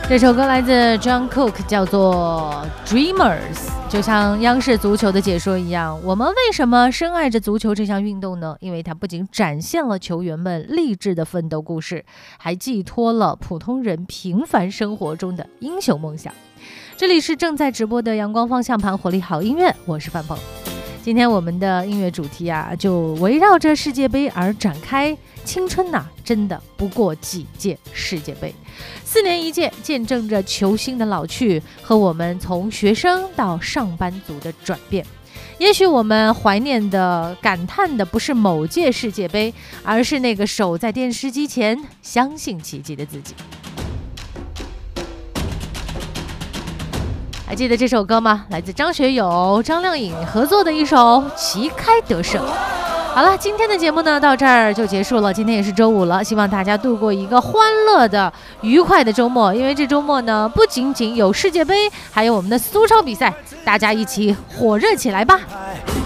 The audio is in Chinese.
这首歌来自 John Cook， 叫做 Dreamers。 就像央视足球的解说一样，我们为什么深爱着足球这项运动呢？因为它不仅展现了球员们励志的奋斗故事，还寄托了普通人平凡生活中的英雄梦想。这里是正在直播的阳光方向盘活力好音乐，我是范鹏。今天我们的音乐主题就围绕着世界杯而展开。青春真的不过几届世界杯，4年一届，见证着球星的老去和我们从学生到上班族的转变。也许我们怀念的、感叹的不是某届世界杯，而是那个守在电视机前相信奇迹的自己。还记得这首歌吗？来自张学友、张靓颖合作的一首《旗开得胜》。好了，今天的节目呢到这儿就结束了。今天也是周五了，希望大家度过一个欢乐的、愉快的周末。因为这周末呢，不仅仅有世界杯，还有我们的苏超比赛，大家一起火热起来吧！